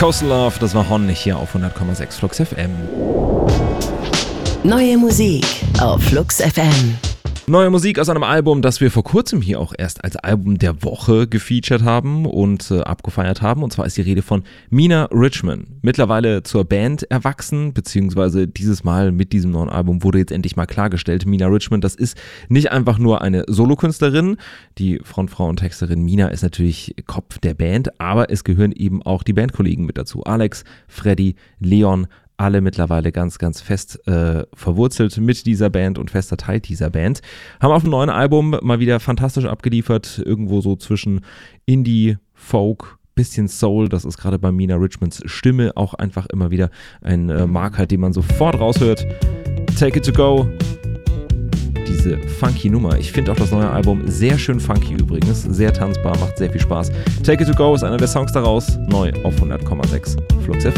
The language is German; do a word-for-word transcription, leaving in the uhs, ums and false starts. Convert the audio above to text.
Coastal Love, das war Hon hier auf hundert Komma sechs Flux F M. Neue Musik auf Flux F M. Neue Musik aus einem Album, das wir vor kurzem hier auch erst als Album der Woche gefeatured haben und äh, abgefeiert haben. Und zwar ist die Rede von Mina Richman. Mittlerweile zur Band erwachsen, beziehungsweise dieses Mal mit diesem neuen Album wurde jetzt endlich mal klargestellt, Mina Richman, das ist nicht einfach nur eine Solokünstlerin. Die Frontfrau und Texterin Mina ist natürlich Kopf der Band, aber es gehören eben auch die Bandkollegen mit dazu. Alex, Freddy, Leon, alle mittlerweile ganz, ganz fest äh, verwurzelt mit dieser Band und fester Teil dieser Band. Haben auf dem neuen Album mal wieder fantastisch abgeliefert, irgendwo so zwischen Indie, Folk, bisschen Soul. Das ist gerade bei Mina Richmans Stimme auch einfach immer wieder ein äh, Marker, den man sofort raushört. Take It To Go. Diese funky Nummer. Ich finde auch das neue Album sehr schön funky übrigens. Sehr tanzbar, macht sehr viel Spaß. Take It To Go ist einer der Songs daraus. Neu auf hundert Komma sechs Flux F M.